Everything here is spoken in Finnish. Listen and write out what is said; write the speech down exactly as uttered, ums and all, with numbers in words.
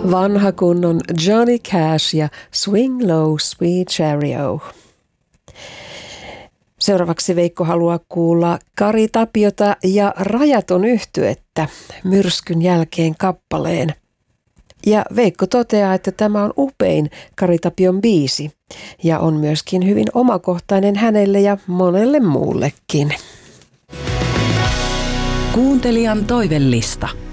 Vanha kunnon Johnny Cash ja Swing Low Sweet Chariot. Seuraavaksi Veikko haluaa kuulla Kari Tapiota ja Rajaton yhtyettä Myrskyn jälkeen kappaleen. Ja Veikko toteaa, että tämä on upein Kari Tapion biisi ja on myöskin hyvin omakohtainen hänelle ja monelle muullekin. Kuuntelijan toivellista.